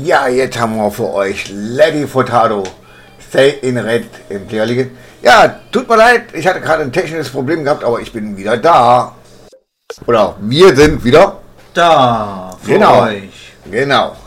Ja, jetzt haben wir für euch Lady Furtado, Stay in Red im Player liegen. Ja, tut mir leid, ich hatte gerade ein technisches Problem gehabt, aber ich bin wieder da. Oder wir sind wieder da für genau. euch. Genau.